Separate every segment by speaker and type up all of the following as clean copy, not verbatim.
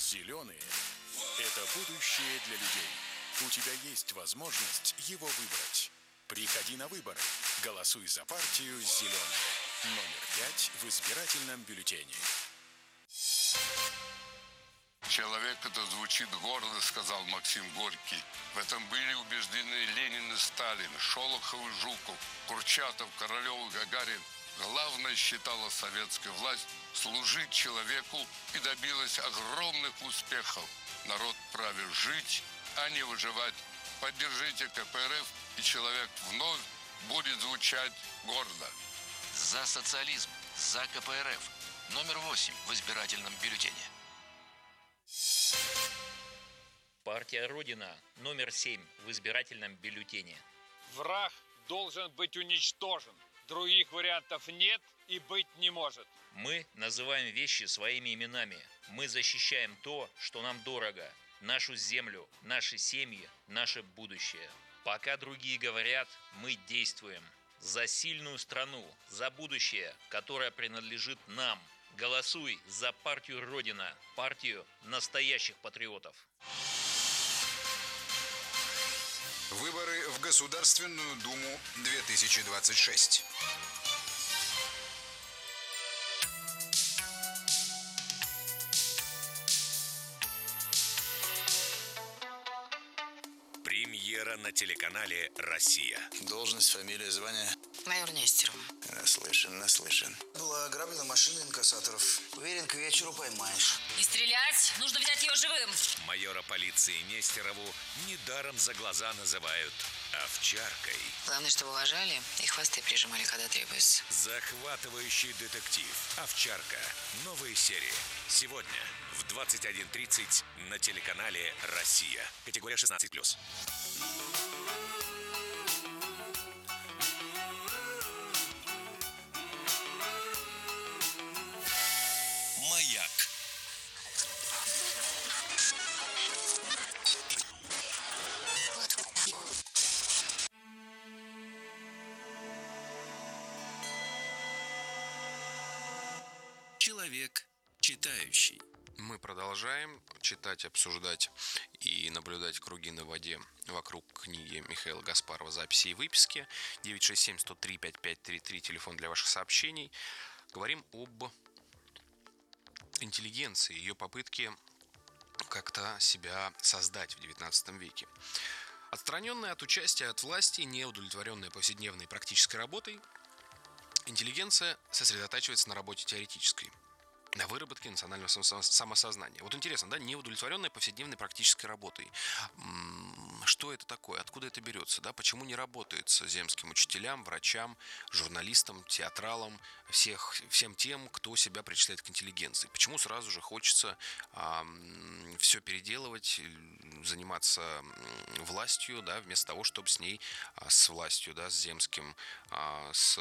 Speaker 1: Зеленые – это будущее для людей. У тебя есть возможность его выбрать. Приходи на выборы. Голосуй за партию «Зеленые». Номер 5 в избирательном бюллетене.
Speaker 2: Человек это звучит гордо, сказал Максим Горький. В этом были убеждены Ленин и Сталин, Шолохов и Жуков, Курчатов, Королев и Гагарин. Главное, считала советская власть, служить человеку и добилась огромных успехов. Народ вправе жить, а не выживать. Поддержите КПРФ, и человек вновь будет звучать гордо.
Speaker 3: За социализм, за КПРФ. Номер 8 в избирательном бюллетене.
Speaker 4: Партия Родина. Номер 7 в избирательном бюллетене.
Speaker 5: Враг должен быть уничтожен. Других вариантов нет и быть не может.
Speaker 4: Мы называем вещи своими именами. Мы защищаем то, что нам дорого. Нашу землю, наши семьи, наше будущее. Пока другие говорят, мы действуем. За сильную страну, за будущее, которое принадлежит нам. Голосуй за партию Родина, партию настоящих патриотов.
Speaker 6: Выборы в Государственную Думу 2026.
Speaker 7: Премьера на телеканале «Россия».
Speaker 8: Должность, фамилия, звание?
Speaker 9: Майор Нестерова.
Speaker 8: Наслышан. Была ограблена машина инкассаторов. Уверен, к вечеру поймаешь.
Speaker 9: Не стрелять! Нужно взять ее живым!
Speaker 7: Майора полиции Нестерову недаром за глаза называют овчаркой.
Speaker 9: Главное, чтобы уважали и хвосты прижимали, когда требуется.
Speaker 7: Захватывающий детектив «Овчарка». Новые серии. Сегодня в 21:30 на телеканале «Россия». Категория 16+. Маяк.
Speaker 10: Человек читающий.
Speaker 11: Мы продолжаем читать, обсуждать и наблюдать круги на воде вокруг книги Михаила Гаспарова «Записи и выписки». 967-103-5533, телефон для ваших сообщений. Говорим об интеллигенции, ее попытке как-то себя создать в XIX веке. Отстраненная от участия от власти, неудовлетворенная повседневной практической работой, интеллигенция сосредотачивается на работе теоретической, на выработке национального самосознания. Вот интересно, да, неудовлетворенная повседневной практической работой. Что это такое? Откуда это берется? Да? Почему не работает с земским учителям, врачам, журналистам, театралам, всем тем, кто себя причисляет к интеллигенции? Почему сразу же хочется все переделывать, заниматься властью, да, вместо того, чтобы с ней, с властью, да, с земским, с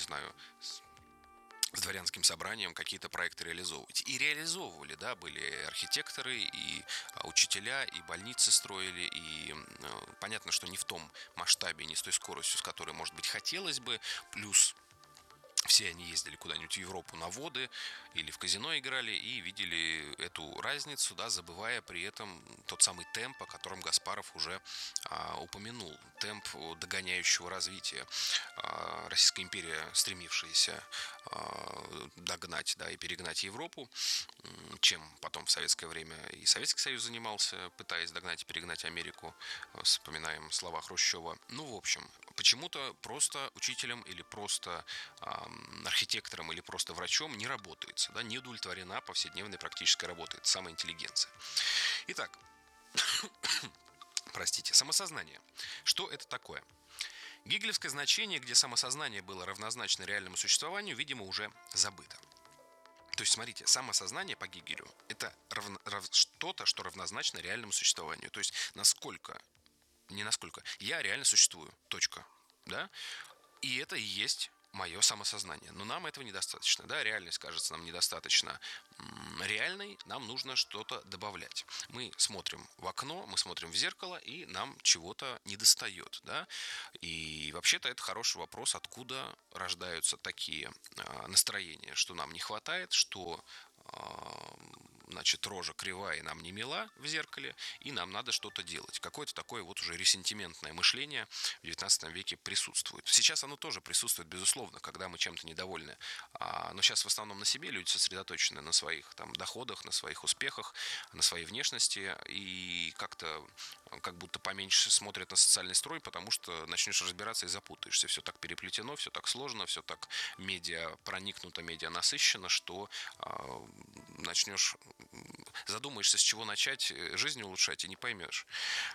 Speaker 11: дворянским собранием какие-то проекты реализовывать. И реализовывали, да, были архитекторы, и учителя, и больницы строили, и понятно, что не в том масштабе, не с той скоростью, с которой, может быть, хотелось бы, плюс все они ездили куда-нибудь в Европу на воды или в казино играли и видели эту разницу, да, забывая при этом тот самый темп, о котором Гаспаров уже упомянул. Темп догоняющего развития. Российская империя, стремившаяся догнать, да, и перегнать Европу, чем потом в советское время и Советский Союз занимался, пытаясь догнать и перегнать Америку. Вспоминаем слова Хрущева. Ну, в общем, почему-то просто учителем или просто архитектором или просто врачом не работается, да, не удовлетворена повседневной практической работой. Это самая интеллигенция. Итак, простите, самосознание. Что это такое? Гегелевское значение, где самосознание было равнозначно реальному существованию, видимо, уже забыто. То есть, смотрите, самосознание по Гегелю – это что-то, что равнозначно реальному существованию. То есть, я реально существую, точка, да, и это и есть мое самосознание. Но нам этого недостаточно, да, реальность кажется нам недостаточно реальной, нам нужно что-то добавлять. Мы смотрим в окно, мы смотрим в зеркало, и нам чего-то недостает, да, и вообще-то это хороший вопрос, откуда рождаются такие настроения, что нам не хватает, что значит, рожа кривая и нам не мила в зеркале, и нам надо что-то делать. Какое-то такое вот уже ресентиментное мышление в 19 веке присутствует. Сейчас оно тоже присутствует, безусловно, когда мы чем-то недовольны. Но сейчас в основном на себе люди сосредоточены, на своих там доходах, на своих успехах, на своей внешности, и как-то как будто поменьше смотрят на социальный строй, потому что начнешь разбираться и запутаешься. Все так переплетено, все так сложно, все так медиа проникнуто, медиа насыщено, что начнешь, задумаешься, с чего начать жизнь улучшать, и не поймешь.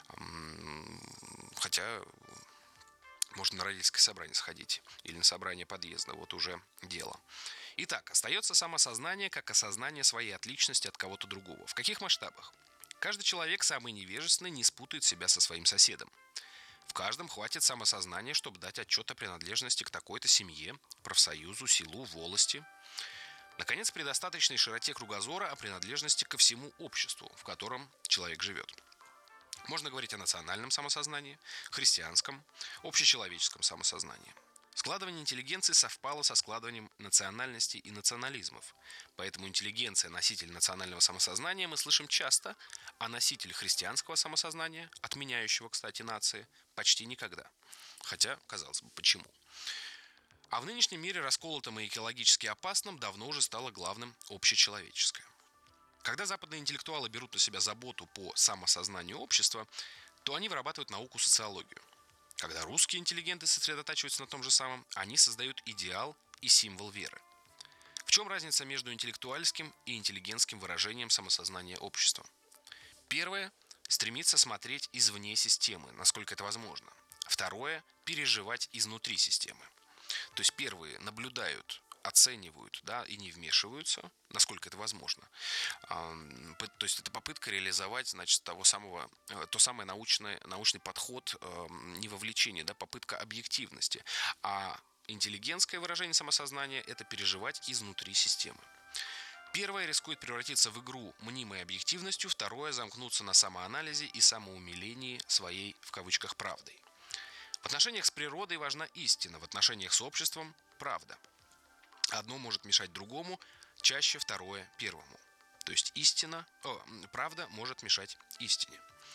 Speaker 11: Хотя можно на родительское собрание сходить или на собрание подъезда, вот уже дело. Итак, остается самосознание как осознание своей отличности от кого-то другого. В каких масштабах? Каждый человек, самый невежественный, не спутает себя со своим соседом. В каждом хватит самосознания, чтобы дать отчет о принадлежности к такой-то семье, профсоюзу, селу, волости. Наконец, при достаточной широте кругозора о принадлежности ко всему обществу, в котором человек живет. Можно говорить о национальном самосознании, христианском, общечеловеческом самосознании. Складывание интеллигенции совпало со складыванием национальностей и национализмов. Поэтому интеллигенция – носитель национального самосознания мы слышим часто, а носитель христианского самосознания, отменяющего, кстати, нации, почти никогда. Хотя, казалось бы, почему? А в нынешнем мире, расколотом и экологически опасном, давно уже стало главным общечеловеческое. Когда западные интеллектуалы берут на себя заботу по самосознанию общества, то они вырабатывают науку социологию. Когда русские интеллигенты сосредотачиваются на том же самом, они создают идеал и символ веры. В чем разница между интеллектуальским и интеллигентским выражением самосознания общества? Первое – стремиться смотреть извне системы, насколько это возможно. Второе – переживать изнутри системы. То есть первые наблюдают, оценивают, да, и не вмешиваются, насколько это возможно. То есть это попытка реализовать, значит, то самый научный подход, не вовлечение, да, попытка объективности. А интеллигентское выражение самосознания – это переживать изнутри системы. Первое рискует превратиться в игру мнимой объективностью, второе – замкнуться на самоанализе и самоумилении своей, в кавычках, правдой. В отношениях с природой важна истина, в отношениях с обществом – правда. Одно может мешать другому, чаще второе – первому. То есть правда может мешать истине.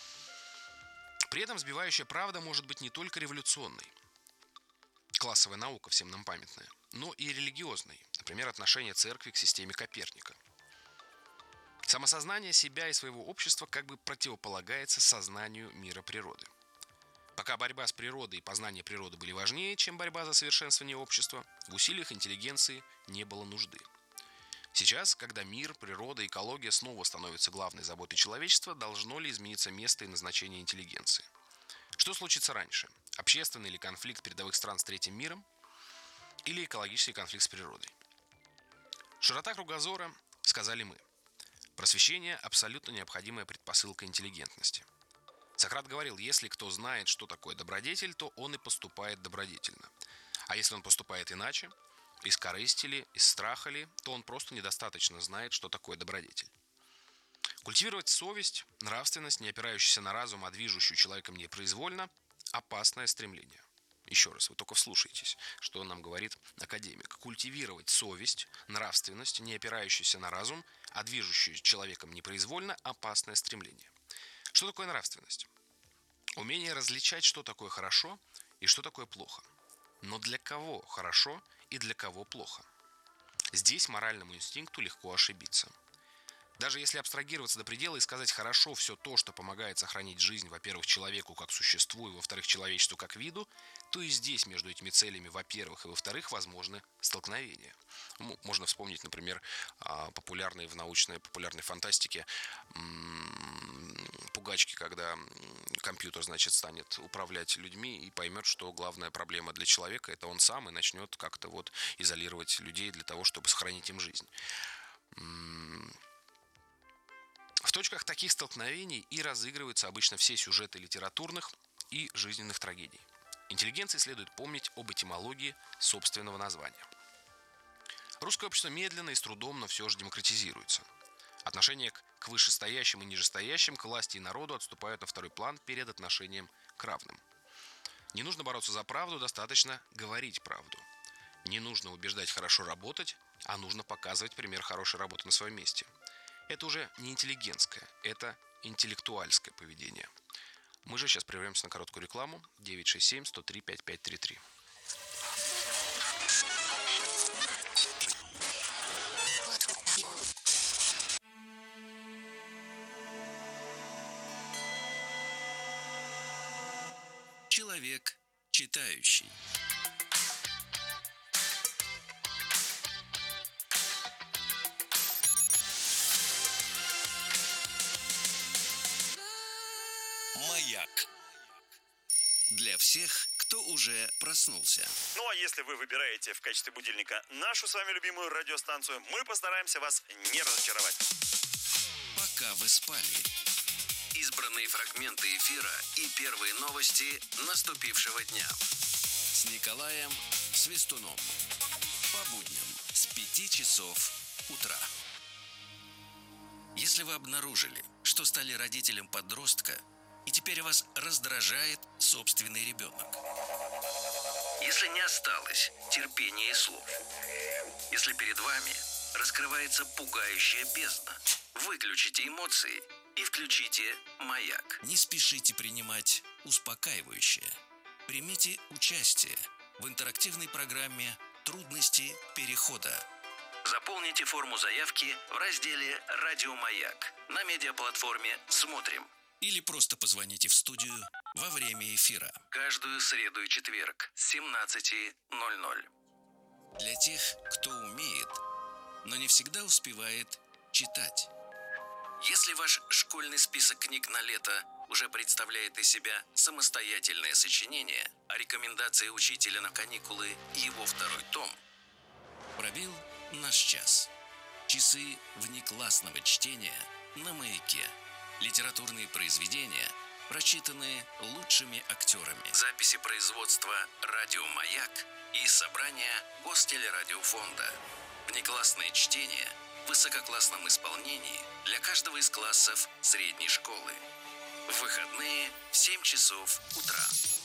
Speaker 11: При этом сбивающая правда может быть не только революционной, классовая наука всем нам памятная, но и религиозной, например, отношение церкви к системе Коперника. Самосознание себя и своего общества как бы противополагается сознанию мира природы. Пока борьба с природой и познание природы были важнее, чем борьба за совершенствование общества, в усилиях интеллигенции не было нужды. Сейчас, когда мир, природа, экология снова становятся главной заботой человечества, должно ли измениться место и назначение интеллигенции? Что случится раньше? Общественный ли конфликт передовых стран с третьим миром или экологический конфликт с природой? Широта кругозора, сказали мы. Просвещение – абсолютно необходимая предпосылка интеллигентности. Сократ говорил, если кто знает, что такое добродетель, то он и поступает добродетельно. А если он поступает иначе, из корысти ли, из страха ли, то он просто недостаточно знает, что такое добродетель. Культивировать совесть, нравственность, не опирающуюся на разум, а движущую человеком непроизвольно – опасное стремление. Еще раз, вы только вслушайтесь, что нам говорит академик. Культивировать совесть, нравственность, не опирающуюся на разум, а движущую человеком непроизвольно – опасное стремление. Что такое нравственность? Умение различать, что такое хорошо и что такое плохо. Но для кого хорошо и для кого плохо? Здесь моральному инстинкту легко ошибиться. Даже если абстрагироваться до предела и сказать хорошо все то, что помогает сохранить жизнь, во-первых, человеку как существу и, во-вторых, человечеству как виду, то и здесь между этими целями, во-первых, и во-вторых, возможны столкновения. Можно вспомнить, например, популярные в научной популярной фантастике пугачки, когда компьютер, значит, станет управлять людьми и поймет, что главная проблема для человека – это он сам, и начнет как-то вот изолировать людей для того, чтобы сохранить им жизнь. В точках таких столкновений и разыгрываются обычно все сюжеты литературных и жизненных трагедий. Интеллигенции следует помнить об этимологии собственного названия. Русское общество медленно и с трудом, но все же демократизируется. Отношения к вышестоящим и нижестоящим, к власти и народу отступают на второй план перед отношением к равным. Не нужно бороться за правду, достаточно говорить правду. Не нужно убеждать хорошо работать, а нужно показывать пример хорошей работы на своем месте. Это уже не интеллигентское, это интеллектуальское поведение. Мы же сейчас прервемся на короткую рекламу. 967-103-5533.
Speaker 10: Человек читающий. Маяк. Для всех, кто уже проснулся.
Speaker 12: Ну а если вы выбираете в качестве будильника нашу с вами любимую радиостанцию, мы постараемся вас не разочаровать.
Speaker 10: Пока вы спали. Избранные фрагменты эфира и первые новости наступившего дня. С Николаем Свистуном. По будням с 5 часов утра. Если вы обнаружили, что стали родителем подростка, и теперь вас раздражает собственный ребенок. Если не осталось терпения и слов. Если перед вами раскрывается пугающая бездна, выключите эмоции и включите «Маяк». Не спешите принимать успокаивающее. Примите участие в интерактивной программе «Трудности перехода». Заполните форму заявки в разделе «Радио Маяк» на медиаплатформе «Смотрим». Или просто позвоните в студию во время эфира. Каждую среду и четверг с 17:00. Для тех, кто умеет, но не всегда успевает читать. Если ваш школьный список книг на лето уже представляет из себя самостоятельное сочинение, а рекомендации учителя на каникулы – его второй том, пробил наш час. Часы внеклассного чтения на «Маяке». Литературные произведения, прочитанные лучшими актерами. Записи производства «Радио Маяк» и собрания Гостелерадиофонда. Внеклассное чтение в высококлассном исполнении для каждого из классов средней школы. В выходные в 7 часов утра.